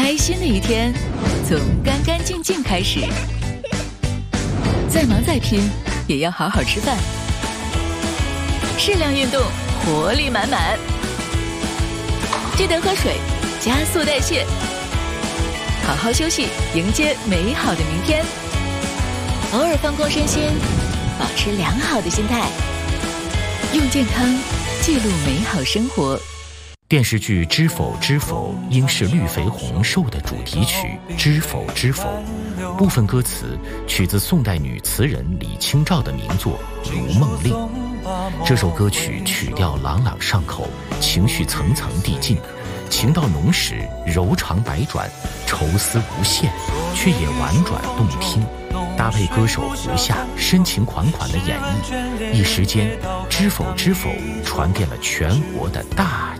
开心的一天从干干净净开始，再忙再拼也要好好吃饭，适量运动，活力满满。记得喝水，加速代谢，好好休息，迎接美好的明天。偶尔放空身心，保持良好的心态，用健康记录美好生活。 电视剧《知否知否》应是绿肥红瘦的主题曲《知否知否》，部分歌词取自宋代女词人李清照的名作《如梦令》。这首歌曲曲调朗朗上口，情绪层层递进，情到浓时柔肠百转，愁思无限，却也婉转动听。搭配歌手胡夏深情款款的演绎，一时间《知否知否》传遍了全国的大